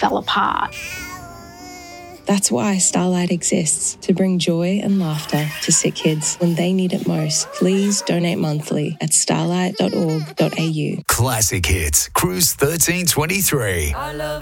fell apart. That's why Starlight exists, to bring joy and laughter to sick kids when they need it most. Please donate monthly at starlight.org.au. Classic Hits, Cruise 1323.